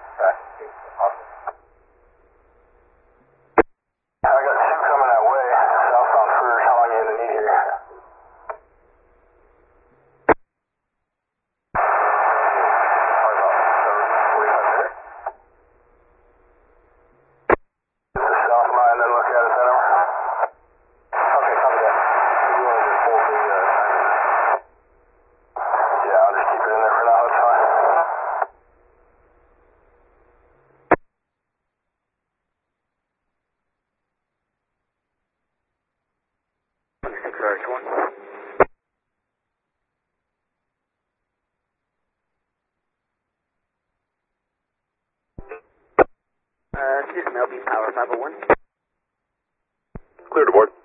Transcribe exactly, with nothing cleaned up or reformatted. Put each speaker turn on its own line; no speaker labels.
Okay. Awesome. I got two coming that way, southbound first. How long are you going to need here? Probably about forty-five minutes. This is south line, then look at it, center. Okay, copy that. You want to just hold the uh, timing? Yeah, I'll just keep it in there for now, that's fine. six R H one. Uh, Houston L B Power five oh one.
Clear to board.